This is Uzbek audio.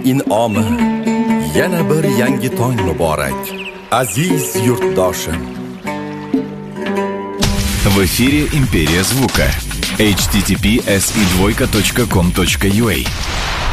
in'omi, yana bir yangi tong muborak, aziz yurtdoshim. В эфире «Империя звука». https://com.ua